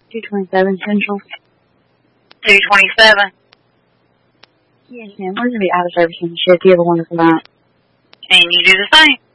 227 Central. 227. Yes, ma'am. We're going to be out of service in the shift. You have a wonderful night. And you do the same.